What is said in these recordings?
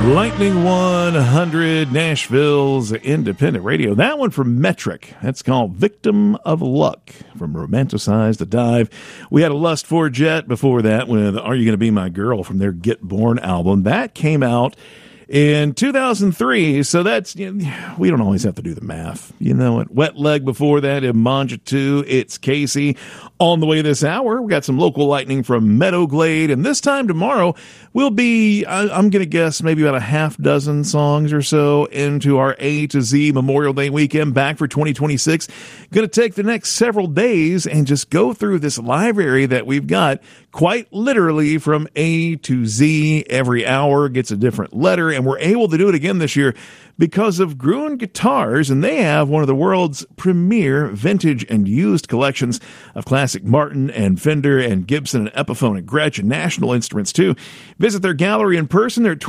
Lightning 100, Nashville's independent radio. That one from Metric. That's called Victim of Luck, from Romanticize the Dive. We had a Lust for Jet before that with Are You Gonna Be My Girl from their Get Born album. That came out in 2003, so that's, we don't always have to do the math. You know what? Wet Leg before that, Imanja 2, It's Casey. On the way this hour, we got some local lightning from Meadowglade, and this time tomorrow, we'll be, I'm going to guess, maybe about a half dozen songs or so into our A to Z Memorial Day weekend back for 2026. Going to take the next several days and just go through this library that we've got quite literally from A to Z. Every hour gets a different letter, and we're able to do it again this year because of Gruen Guitars, and they have one of the world's premier vintage and used collections of classic Martin and Fender and Gibson and Epiphone and Gretsch and National Instruments too. Visit their gallery in person. They're at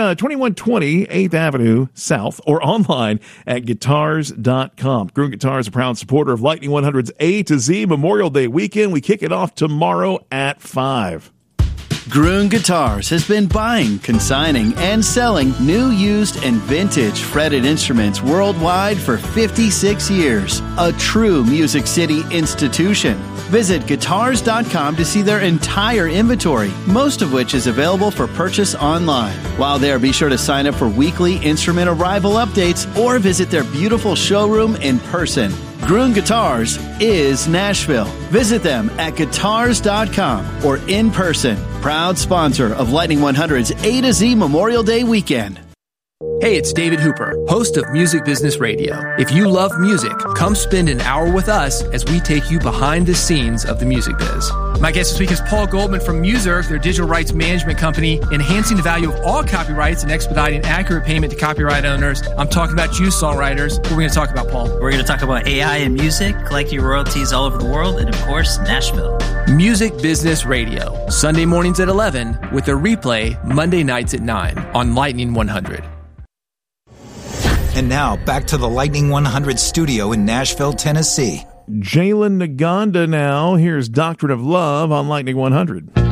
2120 8th Avenue South, or online at guitars.com. Gruen Guitars, a proud supporter of Lightning 100's A to Z Memorial Day weekend. We kick it off tomorrow at 5. Gruen Guitars has been buying, consigning, and selling new, used, and vintage fretted instruments worldwide for 56 years. A true Music City institution. Visit guitars.com to see their entire inventory, most of which is available for purchase online. While there, be sure to sign up for weekly instrument arrival updates or visit their beautiful showroom in person. Gruen Guitars is Nashville. Visit them at guitars.com or in person. Proud sponsor of Lightning 100's A to Z Memorial Day weekend. Hey, it's David Hooper, host of Music Business Radio. If you love music, come spend an hour with us as we take you behind the scenes of the music biz. My guest this week is Paul Goldman from Muserv, their digital rights management company, enhancing the value of all copyrights and expediting accurate payment to copyright owners. I'm talking about you, songwriters. What are we going to talk about, Paul? We're going to talk about AI and music, collecting royalties all over the world, and of course, Nashville. Music Business Radio, Sunday mornings at 11, with a replay Monday nights at 9 on Lightning 100. And now, back to the Lightning 100 studio in Nashville, Tennessee. Jalen Naganda now. Here's Doctrine of Love on Lightning 100.